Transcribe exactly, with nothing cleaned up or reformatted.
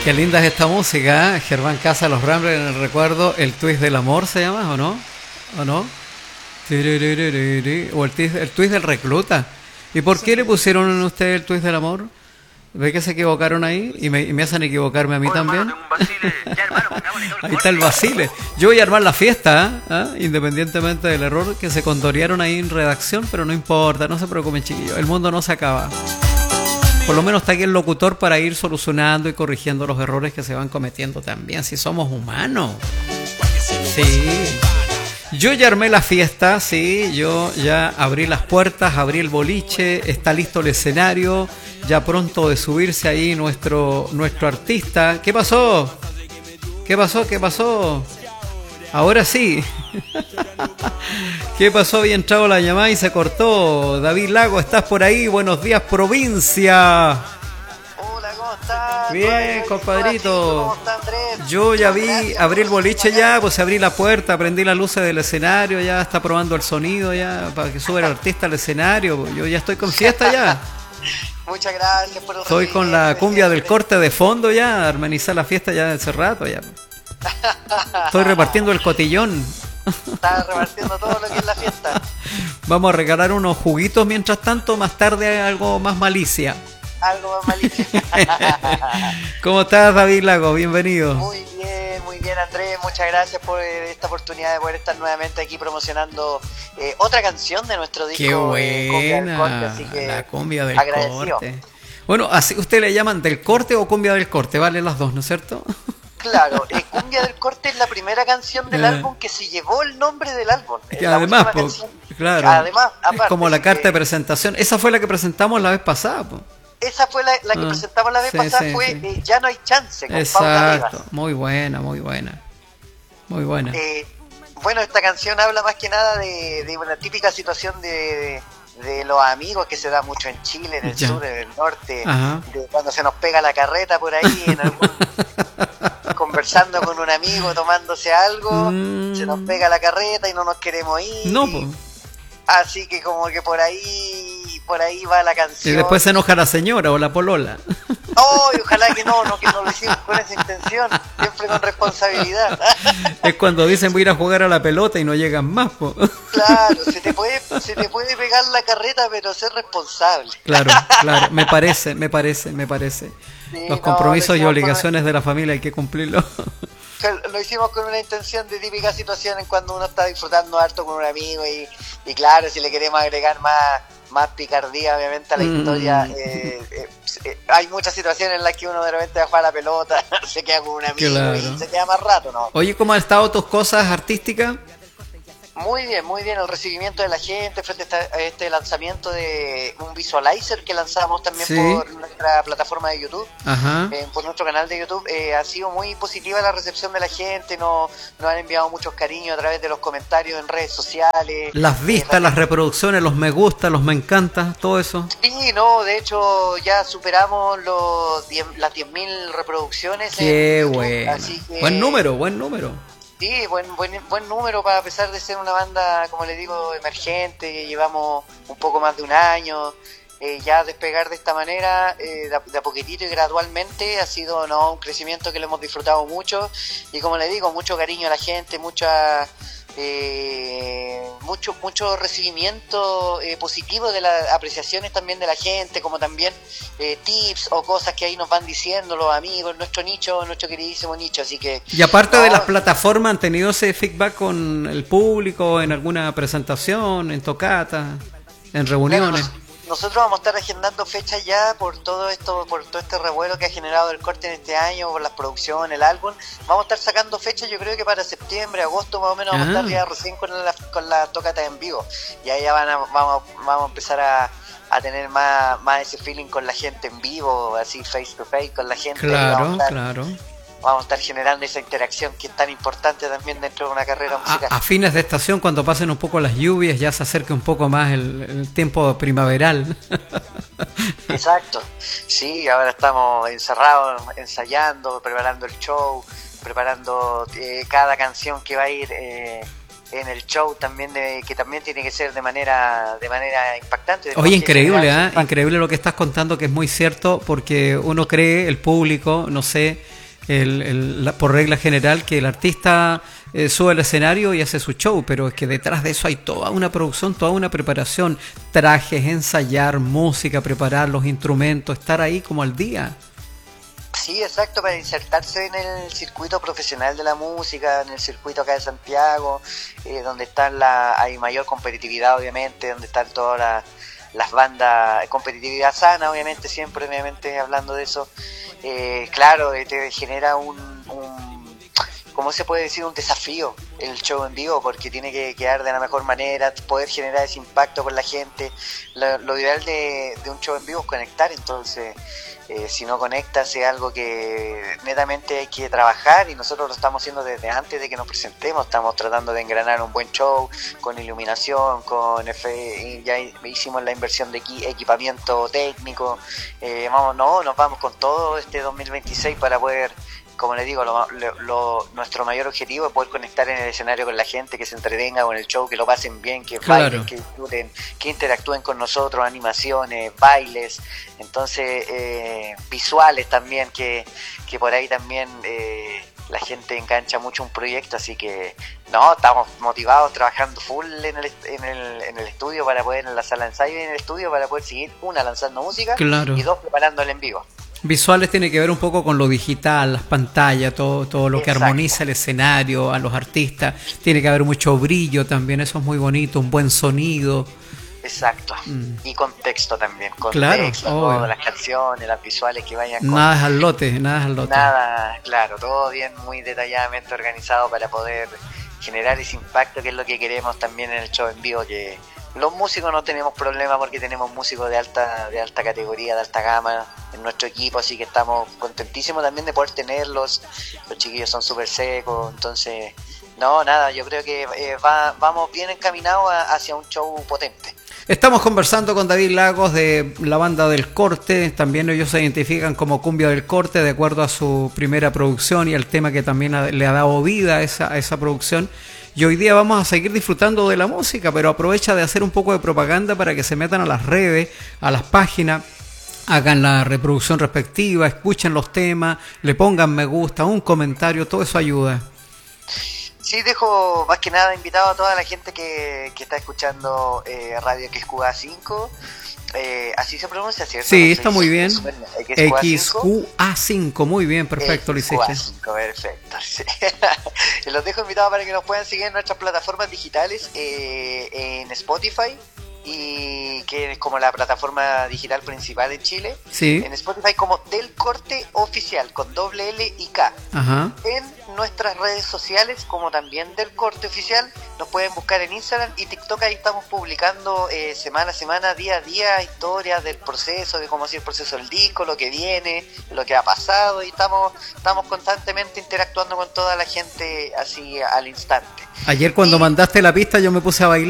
Qué linda es esta música, ¿eh? Germán Casa, Los Ramblers en el recuerdo, el twist del amor se llama, ¿o no? ¿O no? O el twist, el twist del recluta. ¿Y por qué le pusieron a usted el twist del amor? ¿Ve que se equivocaron ahí? ¿Y me, y me hacen equivocarme a mí también? Ahí está el Basile. Yo voy a armar la fiesta, ¿eh? ¿Eh? Independientemente del error que se contorearon ahí en redacción, pero no importa, no se preocupen, chiquillos. El mundo no se acaba. Por lo menos está aquí el locutor para ir solucionando y corrigiendo los errores que se van cometiendo también, si somos humanos. Sí. Yo ya armé la fiesta, sí, yo ya abrí las puertas, abrí el boliche, está listo el escenario, ya pronto de subirse ahí nuestro, nuestro artista. ¿Qué pasó? ¿Qué pasó? ¿Qué pasó? Ahora sí. ¿Qué pasó? Había entrado la llamada y se cortó. David Lago, ¿estás por ahí? Buenos días, provincia. Hola, ¿cómo estás? Bien, compadrito. ¿Cómo está, Andrés? Yo ya vi, abrí el boliche ya, pues abrí la puerta, prendí las luces del escenario, ya está probando el sonido ya, para que suba el artista al escenario. Yo ya estoy con fiesta ya. Muchas gracias por el Estoy con la cumbia del corte de fondo ya, armonizar la fiesta ya hace rato ya. Estoy repartiendo el cotillón. Estás repartiendo todo lo que es la fiesta. Vamos a regalar unos juguitos mientras tanto, más tarde algo más malicia. Algo más malicia. ¿Cómo estás, David Lago? Bienvenido. Muy bien, muy bien, Andrés. Muchas gracias por esta oportunidad de poder estar nuevamente aquí promocionando eh, otra canción de nuestro disco. Qué buena, Cumbia del Corte, así que la cumbia del agradecido. corte. Bueno, así usted le llaman del corte o cumbia del corte, vale las dos, ¿no es cierto? Claro, eh, Cumbia del Corte es la primera canción del eh. álbum que se llevó el nombre del álbum. Que además, po, claro, además aparte, es como la carta que, de presentación. Esa fue la que presentamos la vez pasada, po. Esa fue la, la que ah, presentamos la vez sí, pasada, sí, fue sí. Eh, Ya no hay chance, con Exacto, Paula Rivas. Muy buena, muy buena. Muy buena. Eh, bueno, esta canción habla más que nada de, de una típica situación de, de, de los amigos que se da mucho en Chile, en el ya. sur, en el norte, Ajá. de cuando se nos pega la carreta por ahí, en algún, conversando con un amigo, tomándose algo, mm. se nos pega la carreta y no nos queremos ir. No, pues. Así que como que por ahí, por ahí va la canción. Y después se enoja la señora o la polola. Oh, y ojalá que no, no, que no lo hicimos con esa intención, siempre con responsabilidad. Es cuando dicen voy a ir a jugar a la pelota y no llegan más, po. Claro, se te puede, se te puede pegar la carreta, pero ser responsable. Claro, claro, me parece, me parece, me parece. Sí, los compromisos no, y obligaciones con... de la familia hay que cumplirlos. Lo hicimos con una intención de típica situación en cuando uno está disfrutando harto con un amigo y, y claro, si le queremos agregar más, más picardía obviamente a la mm. historia, eh, eh, eh, hay muchas situaciones en las que uno de repente va a jugar a la pelota, se queda con un amigo claro. y se queda más rato, ¿no? Oye, ¿cómo han estado tus cosas artísticas? Muy bien, muy bien, el recibimiento de la gente frente a, esta, a este lanzamiento de un visualizer que lanzamos también sí. por nuestra plataforma de YouTube, eh, por nuestro canal de YouTube, eh, ha sido muy positiva la recepción de la gente, nos, nos han enviado muchos cariños a través de los comentarios en redes sociales. Las vistas, eh, las reproducciones, los me gusta, los me encanta, todo eso. Sí, no, de hecho ya superamos los diez, las diez mil reproducciones. Qué en YouTube, bueno, así que... buen número, buen número. Sí, buen, buen, buen número para a pesar de ser una banda, como les digo, emergente, que llevamos un poco más de un año, eh, ya despegar de esta manera, eh, de, a, de a poquitito y gradualmente, ha sido no un crecimiento que lo hemos disfrutado mucho, y como les digo, mucho cariño a la gente, mucha... Eh, mucho mucho recibimiento eh, positivo de las apreciaciones también de la gente, como también eh, tips o cosas que ahí nos van diciendo los amigos, nuestro nicho, nuestro queridísimo nicho, así que... Y aparte no, de las plataformas, ¿han tenido ese feedback con el público en alguna presentación, en tocata, en reuniones? Bueno, nosotros vamos a estar agendando fechas ya por todo esto, por todo este revuelo que ha generado el corte en este año, por las producciones, el álbum. Vamos a estar sacando fechas, yo creo que para septiembre, agosto más o menos, vamos ah. a estar ya recién con la, con la tocata en vivo. Y ahí ya van a, vamos, vamos a empezar a, a tener más, más ese feeling con la gente en vivo, así face to face con la gente. Claro, estar, claro. Vamos a estar generando esa interacción que es tan importante también dentro de una carrera musical. A, a fines de estación, cuando pasen un poco las lluvias, ya se acerca un poco más el, el tiempo primaveral. Exacto. Sí, ahora estamos encerrados, ensayando, preparando el show, preparando eh, cada canción que va a ir eh, en el show también, de, que también tiene que ser de manera de manera impactante. Oye, increíble, ¿eh? Increíble lo que estás contando, que es muy cierto, porque uno cree, el público, no sé... el, el, la, por regla general, que el artista eh, sube al escenario y hace su show, pero es que detrás de eso hay toda una producción, toda una preparación, trajes, ensayar, música, preparar los instrumentos, estar ahí como al día. Sí, exacto, para insertarse en el circuito profesional de la música, en el circuito acá de Santiago, eh, donde están la, hay mayor competitividad, obviamente, donde están todas las, las bandas, competitividad sana, obviamente, siempre, obviamente, hablando de eso. Eh, claro, eh, te genera un, un, ¿cómo se puede decir? Un desafío el show en vivo, porque tiene que quedar de la mejor manera, poder generar ese impacto con la gente. Lo, lo ideal de, de un show en vivo es conectar, entonces... Eh, si no conectas es algo que netamente hay que trabajar y nosotros lo estamos haciendo desde antes de que nos presentemos. Estamos tratando de engranar un buen show con iluminación, con F, ya hicimos la inversión de equipamiento técnico. Eh, vamos, no, nos vamos con todo este dos mil veintiséis para poder, como les digo, lo, lo, lo, nuestro mayor objetivo es poder conectar en el escenario con la gente, que se entretenga con el show, que lo pasen bien, que claro. bailen, que disfruten, que interactúen con nosotros, animaciones, bailes, entonces eh, visuales también, que, que por ahí también eh, la gente engancha mucho un proyecto, así que no, estamos motivados, trabajando full en el, en el, en el estudio para poder, en la sala de ensayo y en el estudio para poder seguir, una, lanzando música, claro. y dos, preparándola en vivo. Visuales tiene que ver un poco con lo digital, las pantallas, todo, todo lo Exacto. que armoniza el escenario, a los artistas. Tiene que haber mucho brillo también, eso es muy bonito, un buen sonido. Exacto, mm. y contexto también, contexto, claro, todas las canciones, las visuales que vayan con... Nada es al lote, nada es al lote. Nada, claro, todo bien, muy detalladamente organizado para poder generar ese impacto que es lo que queremos también en el show en vivo, que... Los músicos no tenemos problema porque tenemos músicos de alta de alta categoría, de alta gama en nuestro equipo, así que estamos contentísimos también de poder tenerlos. Los chiquillos son súper secos, entonces, no, nada, yo creo que eh, va, vamos bien encaminados a, hacia un show potente. Estamos conversando con David Lagos de la banda del Corte, también ellos se identifican como Cumbia del Corte de acuerdo a su primera producción y al tema que también le ha dado vida a esa, a esa producción. Y hoy día vamos a seguir disfrutando de la música, pero aprovecha de hacer un poco de propaganda para que se metan a las redes, a las páginas, hagan la reproducción respectiva, escuchen los temas, le pongan me gusta, un comentario, todo eso ayuda. Sí, dejo más que nada invitado a toda la gente que, que está escuchando eh, Radio X Q A cinco. Eh, así se pronuncia, ¿cierto? Sí, no está muy bien. X Q A cinco, muy bien, perfecto, lo hiciste. X Q A cinco, perfecto. Sí. Los dejo invitados para que nos puedan seguir en nuestras plataformas digitales, eh, en Spotify, y que es como la plataforma digital principal en Chile. Sí. En Spotify como Del Corte Oficial, con doble L y K. Ajá. En nuestras redes sociales como también Del Corte Oficial, nos pueden buscar en Instagram y TikTok. Ahí estamos publicando eh, semana a semana, día a día, historias del proceso, de cómo ha sido el proceso del disco, lo que viene, lo que ha pasado, y estamos, estamos constantemente interactuando con toda la gente así al instante. Ayer cuando y... mandaste la pista yo me puse a bailar.